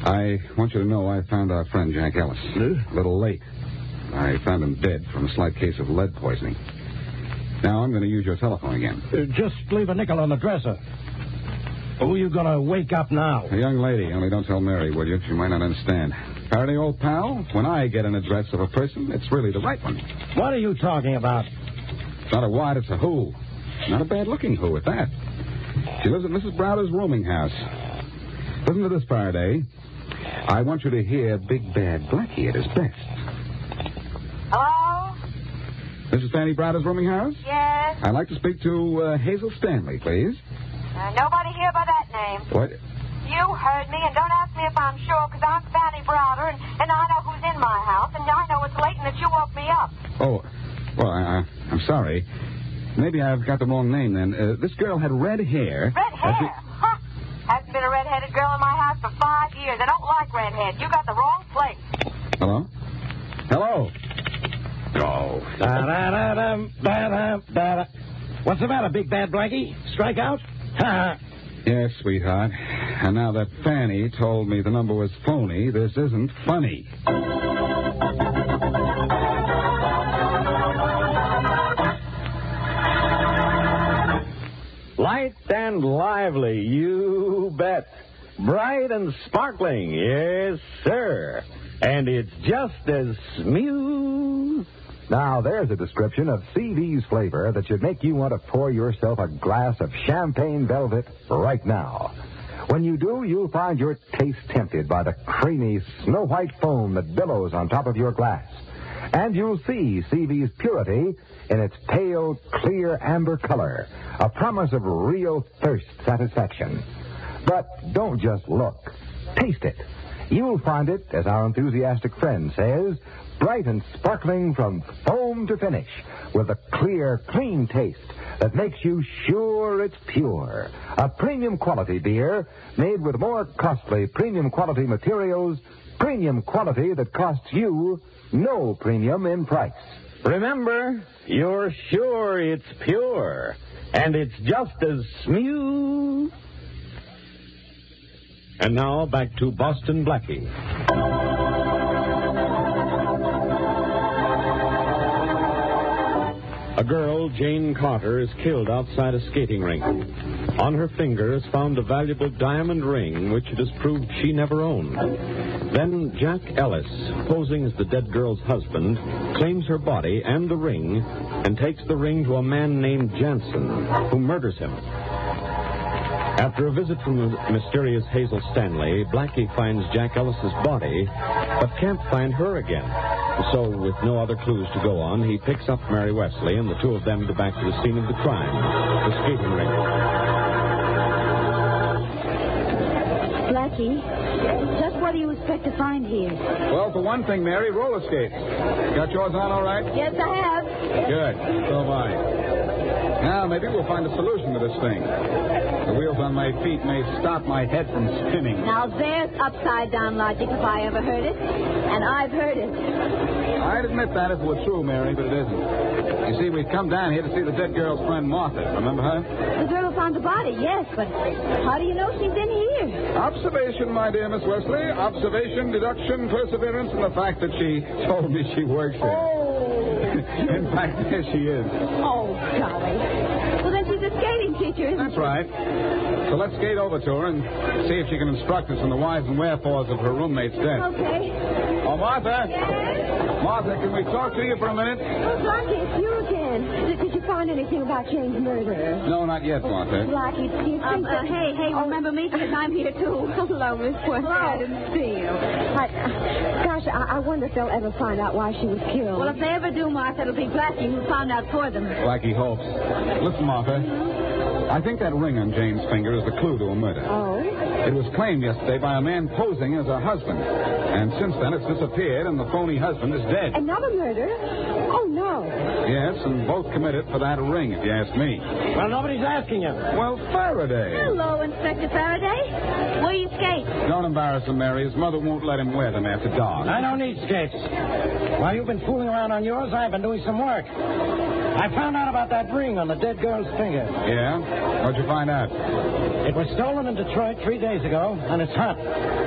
I want you to know I found our friend Jack Ellis. A little late. I found him dead from a slight case of lead poisoning. Now I'm going to use your telephone again. Just leave a nickel on the dresser. Who are you going to wake up now? A young lady. Only don't tell Mary, will you? She might not understand. Faraday, old pal, when I get an address of a person, it's really the right one. What are you talking about? It's not a what, it's a who. Not a bad-looking who at that. She lives at Mrs. Browder's rooming house. Listen to this, Faraday. I want you to hear Big Bad Blackie at his best. Hello? Mrs. Fanny Browder's rooming house? Yes? I'd like to speak to Hazel Stanley, please. Nobody here by that name. What? You heard me, and don't ask me if I'm sure, because I'm Fanny Browder, and I know who's in my house, and I know it's late and that you woke me up. Oh, well, I'm sorry. Maybe I've got the wrong name, then. This girl had red hair. Red hair? Huh. Hasn't been a red-headed girl in my house for 5 years. I don't like redheads. You got the wrong place. Hello? Hello? Oh. What's the matter, Big Bad Blackie? Strike out? Yes, sweetheart. And now that Fanny told me the number was phony, this isn't funny. Light and lively, you bet. Bright and sparkling, yes, sir. And it's just as smooth. Now, there's a description of CV's flavor that should make you want to pour yourself a glass of champagne velvet right now. When you do, you'll find your taste tempted by the creamy, snow-white foam that billows on top of your glass. And you'll see CV's purity in its pale, clear amber color, a promise of real thirst satisfaction. But don't just look. Taste it. You'll find it, as our enthusiastic friend says, bright and sparkling from foam to finish, with a clear, clean taste that makes you sure it's pure. A premium quality beer made with more costly premium quality materials, premium quality that costs you no premium in price. Remember, you're sure it's pure, and it's just as smooth. And now, back to Boston Blackie. A girl, Jane Carter, is killed outside a skating rink. On her finger is found a valuable diamond ring, which it is proved she never owned. Then Jack Ellis, posing as the dead girl's husband, claims her body and the ring and takes the ring to a man named Jansen, who murders him. After a visit from the mysterious Hazel Stanley, Blackie finds Jack Ellis's body, but can't find her again. So, with no other clues to go on, he picks up Mary Wesley, and the two of them go back to the scene of the crime, the skating rink. Blackie, just what do you expect to find here? Well, for one thing, Mary, roller skates. Got yours on all right? Yes, I have. Good. So have I. Now, maybe we'll find a solution to this thing. The wheels on my feet may stop my head from spinning. Now, there's upside-down logic if I ever heard it. And I've heard it. I'd admit that if it were true, Mary, but it isn't. You see, we've come down here to see the dead girl's friend, Martha. Remember her? The girl who found the body, yes, but how do you know she's in here? Observation, my dear Miss Wesley. Observation, deduction, perseverance, and the fact that she told me she works here. Oh. In fact, there she is. Oh, golly. Well, then she's a skating teacher, isn't That's she? right. So let's skate over to her and see if she can instruct us in the whys and wherefores of her roommate's death. Okay. Oh, Martha. Yes? Martha, can we talk to you for a minute? Oh, Blackie, it's you again. Did you find anything about Jane's murder? No, not yet, Martha. Blackie, do you think that... Hey, remember me? Because I'm here, too. Hello, Miss Wesley. I didn't see you. Gosh, I wonder if they'll ever find out why she was killed. Well, if they ever do, Martha, it'll be Blackie who found out for them. Blackie hopes. Listen, Martha. I think that ring on Jane's finger is the clue to a murder. Oh? It was claimed yesterday by a man posing as her husband. And since then, it's disappeared, and the phony husband is dead. Another murder? Oh, no. Yes, and both committed for that ring, if you ask me. Well, nobody's asking you. Well, Faraday. Hello, Inspector Faraday. Where you skate? Don't embarrass him, Mary. His mother won't let him wear them after dark. I don't need skates. While you've been fooling around on yours, I've been doing some work. I found out about that ring on the dead girl's finger. Yeah? What'd you find out? It was stolen in Detroit 3 days ago, and it's hot.